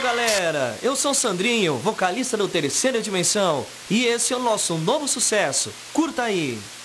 galera! Eu sou o Sandrinho, vocalista do Terceira Dimensão, e esse é o nosso novo sucesso. Curta aí!